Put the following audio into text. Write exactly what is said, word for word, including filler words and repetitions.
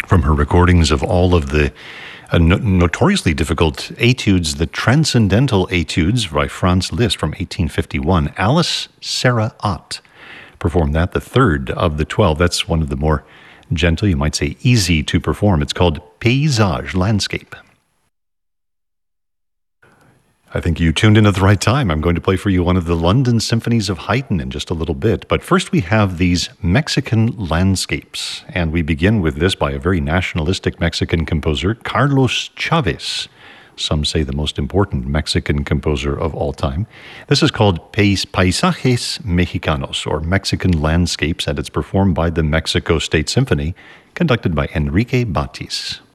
from her recordings of all of the uh, no- notoriously difficult etudes, the Transcendental Etudes by Franz Liszt from eighteen fifty-one. Alice Sarah Ott performed that, the third of the twelve. That's one of the more gentle, you might say easy to perform. It's called Paysage, Landscape. I think you tuned in at the right time. I'm going to play for you one of the London Symphonies of Haydn in just a little bit. But first we have these Mexican landscapes. And we begin with this by a very nationalistic Mexican composer, Carlos Chavez. Some say the most important Mexican composer of all time. This is called Pais- Paisajes Mexicanos, or Mexican Landscapes, and it's performed by the Mexico State Symphony, conducted by Enrique Batis.